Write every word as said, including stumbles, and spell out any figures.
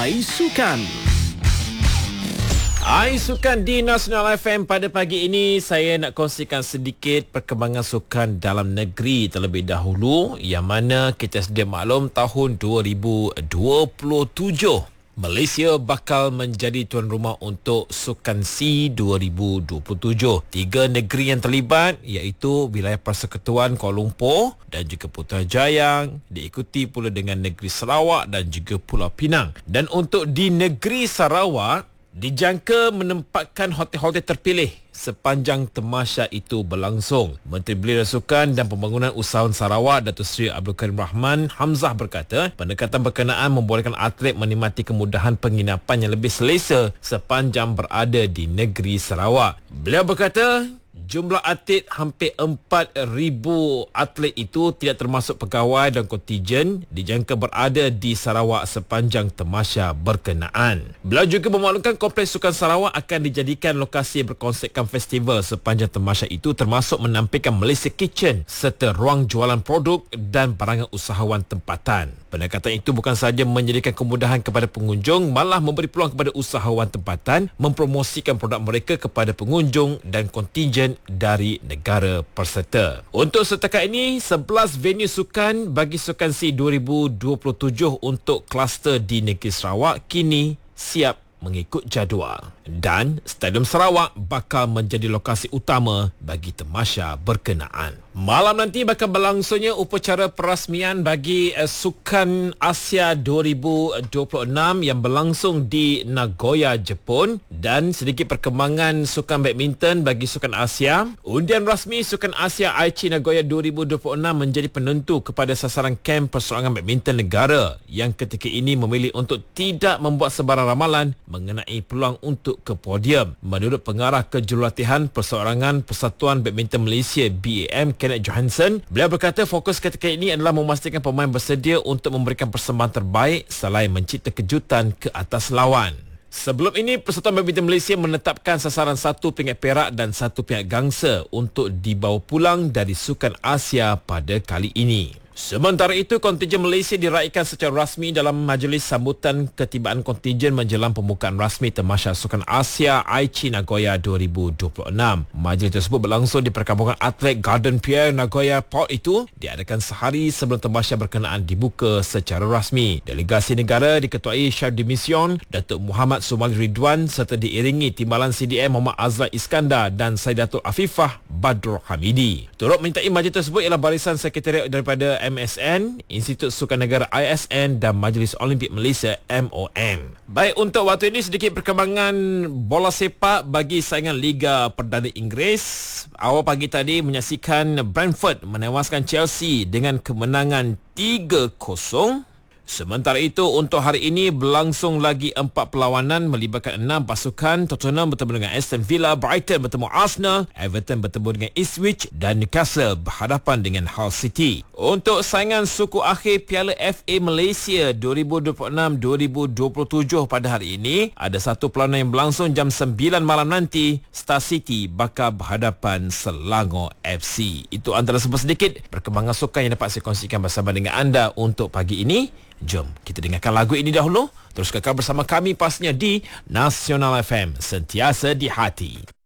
Ai Sukan. Ai Sukan di Nasional F M pada pagi ini, saya nak kongsikan sedikit perkembangan sukan dalam negeri terlebih dahulu, yang mana kita sedia maklum tahun dua ribu dua puluh tujuh Malaysia bakal menjadi tuan rumah untuk Sukan SEA dua ribu dua puluh tujuh. Tiga negeri yang terlibat iaitu wilayah Persekutuan Kuala Lumpur dan juga Putrajaya, diikuti pula dengan negeri Sarawak dan juga Pulau Pinang. Dan untuk di negeri Sarawak, dijangka menempatkan hotel-hotel terpilih sepanjang temasya itu berlangsung. Menteri Belia Sukan dan Pembangunan Usahawan Sarawak, Datuk Seri Abdul Karim Rahman Hamzah berkata, pendekatan berkenaan membolehkan atlet menikmati kemudahan penginapan yang lebih selesa sepanjang berada di negeri Sarawak. Beliau berkata, jumlah atlet hampir empat ribu atlet itu tidak termasuk pegawai dan kontijen dijangka berada di Sarawak sepanjang temasya berkenaan. Beliau juga memaklumkan Kompleks Sukan Sarawak akan dijadikan lokasi berkonsepkan festival sepanjang temasya itu, termasuk menampilkan Malaysia Kitchen serta ruang jualan produk dan barangan usahawan tempatan. Pendekatan itu bukan sahaja menyediakan kemudahan kepada pengunjung, malah memberi peluang kepada usahawan tempatan mempromosikan produk mereka kepada pengunjung dan kontijen dari negara peserta. Untuk setakat ini, sebelas venue sukan bagi Sukan SEA dua ribu dua puluh tujuh untuk kluster di negeri Sarawak kini siap mengikut jadual. Dan Stadium Sarawak bakal menjadi lokasi utama bagi temasya berkenaan. Malam nanti bakal berlangsungnya upacara perasmian bagi uh, Sukan Asia dua ribu dua puluh enam yang berlangsung di Nagoya, Jepun. Dan sedikit perkembangan sukan badminton bagi Sukan Asia. Undian rasmi Sukan Asia Aichi Nagoya dua ribu dua puluh enam menjadi penentu kepada sasaran kem persoalangan badminton negara yang ketika ini memilih untuk tidak membuat sebarang ramalan mengenai peluang untuk ke podium. Menurut pengarah kejurulatihan perseorangan Persatuan Badminton Malaysia B A M, Kenneth Johansson, beliau berkata fokus ketika ini adalah memastikan pemain bersedia untuk memberikan persembahan terbaik selain mencipta kejutan ke atas lawan. Sebelum ini, Persatuan Badminton Malaysia menetapkan sasaran satu pingat perak dan satu pingat gangsa untuk dibawa pulang dari Sukan Asia pada kali ini. Sementara itu, kontijen Malaysia diraikan secara rasmi dalam majlis sambutan ketibaan kontijen menjelang pembukaan rasmi temasya Sukan Asia Aichi Nagoya dua ribu dua puluh enam. Majlis tersebut berlangsung di perkampungan atlet Garden Pier Nagoya Port itu diadakan sehari sebelum temasya berkenaan dibuka secara rasmi. Delegasi negara diketuai Syaf Dimision, Datuk Muhammad Sumali Ridwan serta diiringi Timbalan C D M Muhammad Azlan Iskandar dan Saidatul Afifah Badrul Hamidi. Turut menyertai majlis tersebut ialah barisan sekretariat daripada M S N, Institut Sukan Negara I S N dan Majlis Olimpik Malaysia M O M. Baik, untuk waktu ini sedikit perkembangan bola sepak bagi saingan Liga Perdana Inggeris. Awal pagi tadi menyaksikan Brentford menewaskan Chelsea dengan kemenangan tiga kosong. Sementara itu, untuk hari ini berlangsung lagi empat perlawanan melibatkan enam pasukan. Tottenham bertemu dengan Aston Villa, Brighton bertemu Arsenal, Everton bertemu dengan Ipswich dan Newcastle berhadapan dengan Hull City. Untuk saingan suku akhir Piala F A Malaysia dua ribu dua puluh enam dua ribu dua puluh tujuh pada hari ini, ada satu perlawanan yang berlangsung jam sembilan malam nanti. Star City bakal berhadapan Selangor F C. Itu antara sebuah sedikit perkembangan sukan yang dapat saya kongsikan bersama dengan anda untuk pagi ini. Jom kita dengarkan lagu ini dahulu. Terus kekal bersama kami pastinya di Nasional F M, sentiasa di hati.